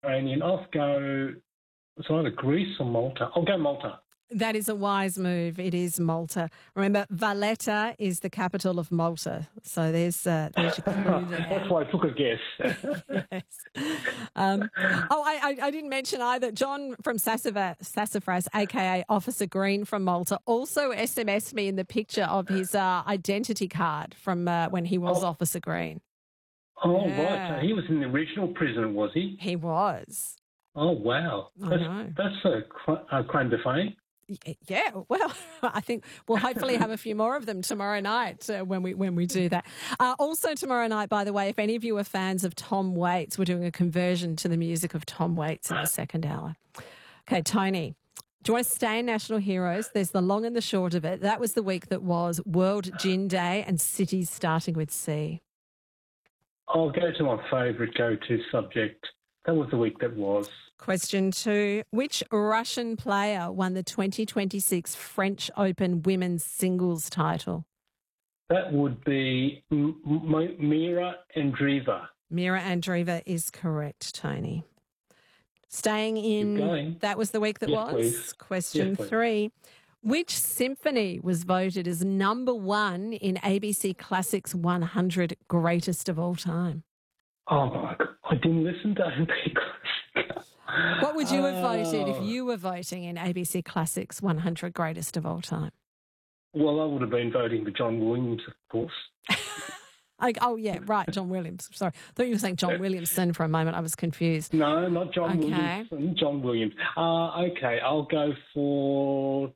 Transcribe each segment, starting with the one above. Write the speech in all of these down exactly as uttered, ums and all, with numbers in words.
Mediterranean. I'll go, it's either Greece or Malta. I'll go Malta. That is a wise move. It is Malta. Remember, Valletta is the capital of Malta. So there's, uh, there's your clue there. That's why I took a guess. Yes. Um, oh, I, I, I didn't mention either. John from Sassafras, Sassafras, a k a. Officer Green from Malta, also S M S'd me in the picture of his uh, identity card from uh, when he was Oh. Officer Green. Oh, Yeah. right. So he was in the original prison, was he? He was. Oh, wow. I That's, know. that's a, cr- a crime de fame. Y- Yeah, well, I think we'll hopefully have a few more of them tomorrow night uh, when we when we do that. Uh, also tomorrow night, by the way, if any of you are fans of Tom Waits, we're doing a conversion to the music of Tom Waits in the second hour. Okay, Tony, do you want to stay in National Heroes? There's the long and the short of it. That was the week that was World Gin Day and cities starting with C. I'll go to my favourite go-to subject. That was the week that was. Question two. Which Russian player won the twenty twenty-six French Open women's singles title? That would be M- M- Mira Andreeva. Mira Andreeva is correct, Tony. Staying Keep going. in, that was the week that Yes, was. please. Question Yes, please. three. Which symphony was voted as number one in A B C Classics one hundred Greatest of All Time? Oh, my God. I didn't listen to him because... What would you have voted if Oh. you were voting in A B C Classics one hundred Greatest of All Time? Well, I would have been voting for John Williams, of course. Like, oh, yeah, right, John Williams. Sorry. I thought you were saying John Williamson for a moment. I was confused. No, not John Okay. Williams. John Williams. Uh, okay, I'll go for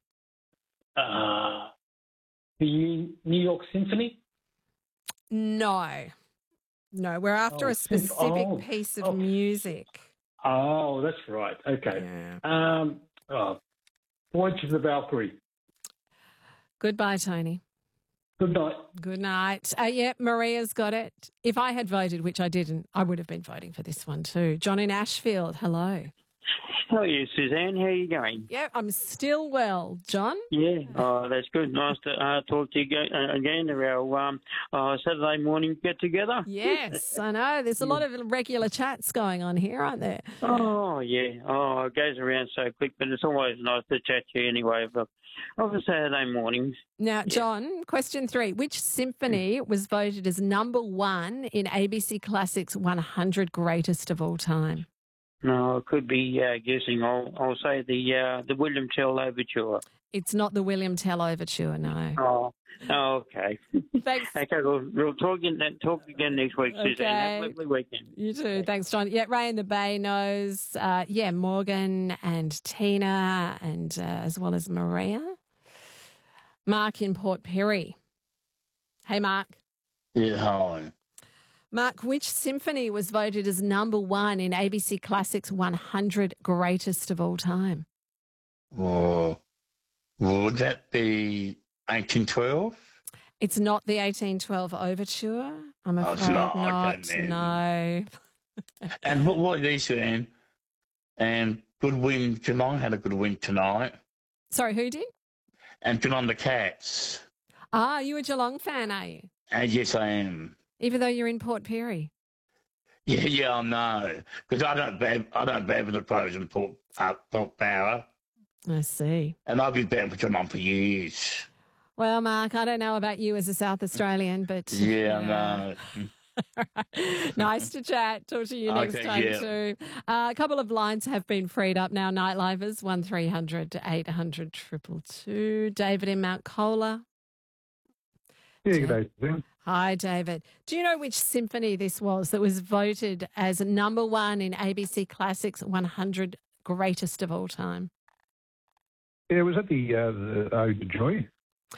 uh, the New York Symphony. No. No, we're after Oh, a symp- specific oh, piece of oh. music. Oh, that's right. Okay. Yeah. Um, oh, Voyage of the Valkyrie. Goodbye, Tony. Good night. Good night. Uh, yeah, Maria's got it. If I had voted, which I didn't, I would have been voting for this one too. John in Ashfield, hello. How are you, Suzanne? How are you going? Yeah, I'm still well. John? Yeah, oh, that's good. Nice to uh, talk to you ga- uh, again around um, uh, Saturday morning get together. Yes, I know. There's a lot of regular chats going on here, aren't there? Oh, yeah. Oh, it goes around so quick, but it's always nice to chat to you anyway of a, of a Saturday morning. Now, John, question three. Which symphony was voted as number one in A B C Classics one hundred Greatest of All Time? No, I could be uh, guessing. I'll, I'll say the uh, the William Tell Overture. It's not the William Tell Overture, no. Oh, oh okay. Thanks. Okay, we'll, we'll talk, again, talk again next week, Suzanne. Have a Okay. lovely weekend. You too. Thanks, John. Yeah, Ray in the Bay knows. Uh, yeah, Morgan and Tina, and uh, as well as Maria. Mark in Port Perry. Hey, Mark. Yeah, hi. Mark, which symphony was voted as number one in A B C Classics one hundred Greatest of All Time? Well, would that be eighteen twelve? It's not the eighteen twelve Overture. I'm Oh, afraid it's not. not. Okay, then. No. And what what these and and good win. Geelong had a good win tonight, Sorry, who did? and Geelong the Cats. Ah, you a Geelong fan, are you? And yes, I am. Even though you're in Port Perry. Yeah, yeah, I know. Because I don't bet, I don't bet for the pros in Port uh, Port Power, I see. and I've been betting for Geelong for years. Well, Mark, I don't know about you as a South Australian, but Yeah, I know. nice to chat. Talk to you next Okay, time yeah. too. Uh, a couple of lines have been freed up now. Nightlivers one three hundred eight hundred two two two. David in Mount Cola. Yeah, good day, Suzanne. Hi, David. Do you know which symphony this was that was voted as number one in A B C Classics one hundred Greatest of All Time? Yeah, was that the, uh, the Ode to Joy?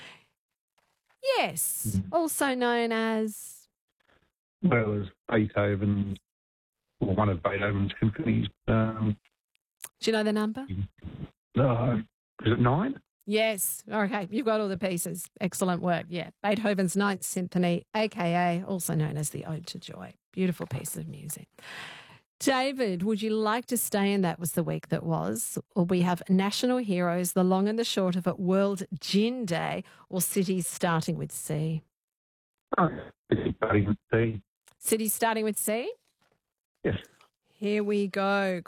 Yes, also known as. Well, it was Beethoven, or one of Beethoven's symphonies. Um, Do you know the number? uh, is it nine? Yes. Okay. You've got all the pieces. Excellent work. Yeah. Beethoven's Ninth Symphony, a k a also known as the Ode to Joy. Beautiful piece of music. David, would you like to stay in That Was the Week That Was? Or we have National Heroes, the long and the short of it, World Gin Day, or cities starting with C? Oh, it's starting with C. Cities starting with C? Yes. Here we go.